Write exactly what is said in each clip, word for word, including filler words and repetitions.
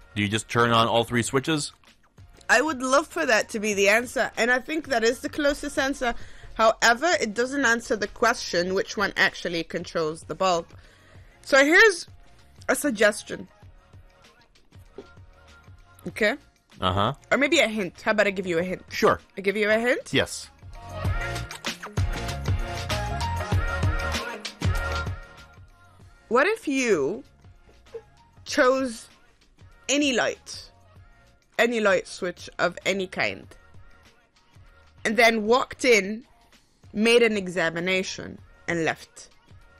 Do you just turn on all three switches? I would love for that to be the answer, and I think that is the closest answer. However, it doesn't answer the question which one actually controls the bulb. So here's a suggestion. Okay? Uh-huh. Or maybe a hint. How about I give you a hint? Sure. I give you a hint? Yes. What if you chose any light, any light switch of any kind, and then walked in, made an examination, and left?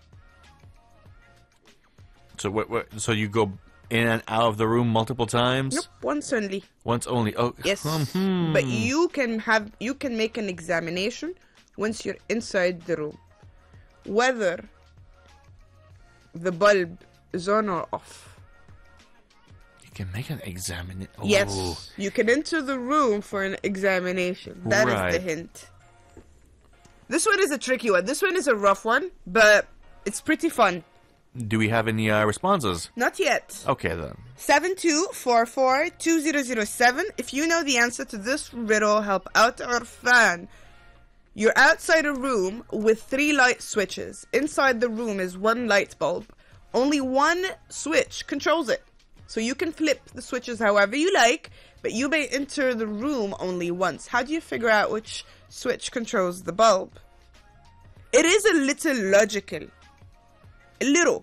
So what, what? So you go in and out of the room multiple times? Nope, once only. Once only. Oh, Yes. hmm. But you can have you can make an examination once you're inside the room, whether the bulb is on or off. You can make an examination. Oh. Yes, you can enter the room for an examination. That is Right. the hint. This one is a tricky one. This one is a rough one, but it's pretty fun. Do we have any uh, responses? Not yet. Okay then. seven two four four two zero zero seven. If you know the answer to this riddle, help out our fan. You're outside a room with three light switches. Inside the room is one light bulb. Only one switch controls it. So you can flip the switches however you like, but you may enter the room only once. How do you figure out which switch controls the bulb? It is a little logical. A little.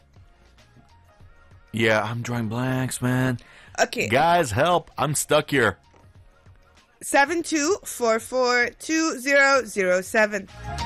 Yeah, I'm drawing blanks, man. Okay. Guys, help. I'm stuck here. seven two four four two zero zero seven.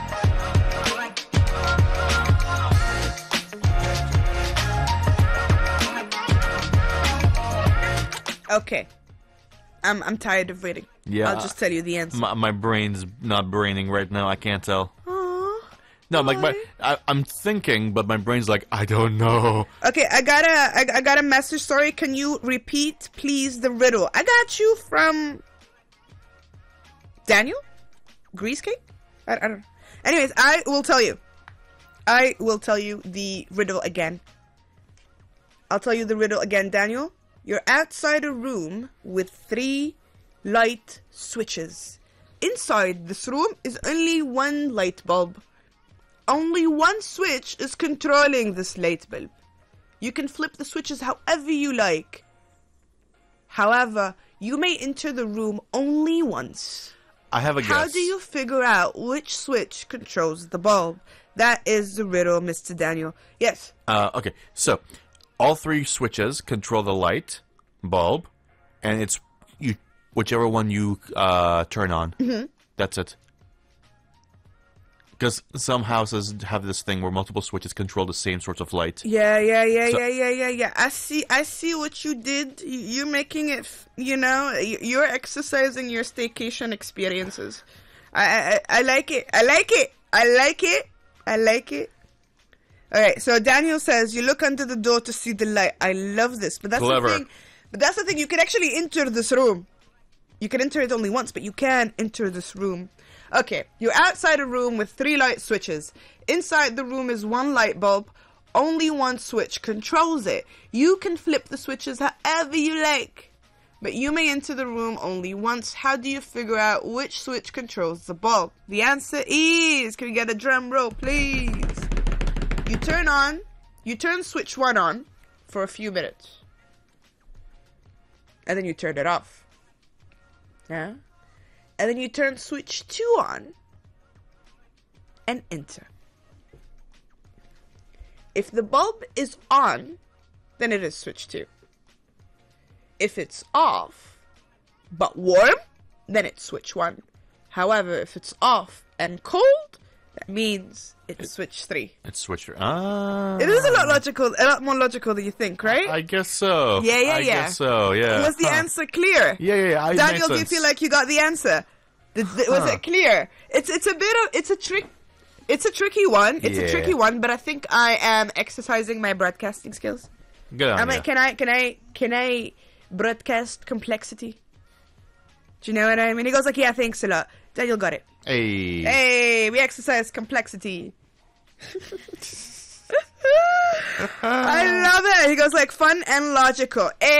Okay. I'm I'm tired of waiting. Yeah. I'll just tell you the answer. My, my brain's not braining right now. I can't tell. Aww. No, like my, Why? I, I'm thinking, but my brain's like, I don't know. Okay, I got a I, I got a message. Sorry, can you repeat, please, the riddle? I got you from Daniel? Grease cake? I, I don't know. Anyways, I will tell you. I will tell you the riddle again. I'll tell you the riddle again, Daniel. You're outside a room with three light switches. Inside this room is only one light bulb. Only one switch is controlling this light bulb. You can flip the switches however you like. However, you may enter the room only once. I have a guess. How do you figure out which switch controls the bulb? That is the riddle, Mister Daniel. Yes. Uh, okay, so all three switches control the light bulb, and it's you whichever one you uh, turn on. Mm-hmm. That's it. Because some houses have this thing where multiple switches control the same sorts of light. Yeah, yeah, yeah, So- yeah, yeah, yeah, yeah. I see. I see what you did. You- You're making it. f- You know, y- you're exercising your staycation experiences. I, I, I like it. I like it. I like it. I like it. All right. So Daniel says you look under the door to see the light. I love this, but that's Clever. the thing. But that's the thing. You can actually enter this room. You can enter it only once, but you can enter this room. Okay, you're outside a room with three light switches. Inside the room is one light bulb. Only one switch controls it. You can flip the switches however you like, but you may enter the room only once. How do you figure out which switch controls the bulb? The answer is, can we get a drum roll, please? You turn on, you turn switch one on for a few minutes, and then you turn it off. Yeah? And then you turn switch two on and enter. If the bulb is on, then it is switch two. If it's off, but warm, then it's switch one. However, if it's off and cold, that means it's switch three. It's switched. Ah. It is a lot logical, a lot more logical than you think, right? I guess so. Yeah, yeah, I yeah. guess so, yeah. Was the Huh. answer clear? Yeah, yeah, yeah. It Daniel, makes do you sense. feel like you got the answer? Did, did- was Huh. it clear? It's it's a bit of it's a trick. It's a tricky one. It's a Yeah. tricky one, but I think I am exercising my broadcasting skills. Good on I mean, ya. can I can I can I broadcast complexity? Do you know what I mean? He goes like, yeah, thanks a lot. Daniel got it. Hey. Hey, we exercise complexity. I love it. He goes like fun and logical. Hey.